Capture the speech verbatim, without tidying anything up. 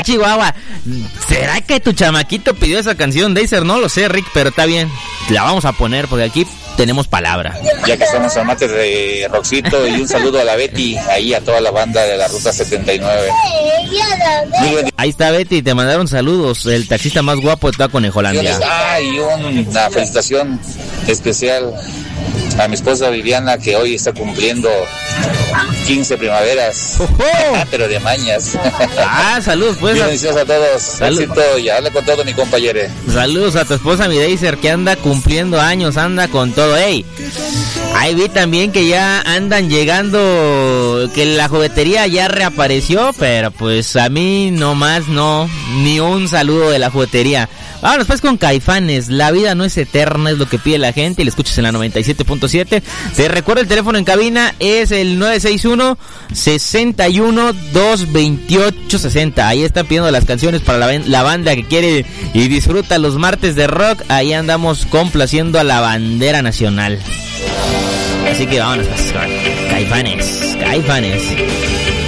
Chihuahua. ¿Será que tu chamaquito pidió esa canción, Deiser? No lo sé, Rick, pero está bien. La vamos a poner porque aquí tenemos palabra. Ya que estamos amantes de Roxito, y un saludo a la Betty, ahí a toda la banda de la Ruta setenta y nueve. Ahí está Betty, te mandaron saludos. El taxista más guapo está con Conejolandia. Ah, y una felicitación especial a mi esposa Viviana, que hoy está cumpliendo quince primaveras. Pero de mañas. Ah, saludos pues. Bendiciones a todos. Salud. Éxito y habla con todo mi compañero. Saludos a tu esposa, mi Deiser, que anda cumpliendo años, anda con todo. Ey, ahí vi también que ya andan llegando, que la juguetería ya reapareció, pero pues a mí nomás no, ni un saludo de la juguetería. Vámonos pues con Caifanes, La vida no es eterna, es lo que pide la gente, y lo escuchas en la noventa y siete punto siete. Te recuerdo el teléfono en cabina, es el nueve seis uno, sesenta y uno, dos veintiocho, sesenta. Ahí están pidiendo las canciones para la, la banda que quiere y disfruta los martes de rock. Ahí andamos complaciendo a la bandera nacional. Así que vámonos pues, Caifanes, Caifanes.